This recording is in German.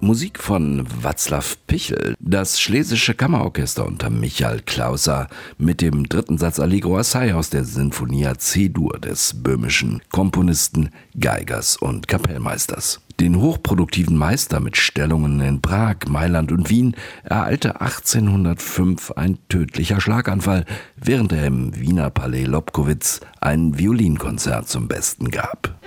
Musik von Václav Pichel, das Schlesische Kammerorchester unter Michael Klauser mit dem dritten Satz Allegro assai aus der Sinfonia C-Dur des böhmischen Komponisten, Geigers und Kapellmeisters. Den hochproduktiven Meister mit Stellungen in Prag, Mailand und Wien ereilte 1805 ein tödlicher Schlaganfall, während er im Wiener Palais Lobkowitz ein Violinkonzert zum Besten gab.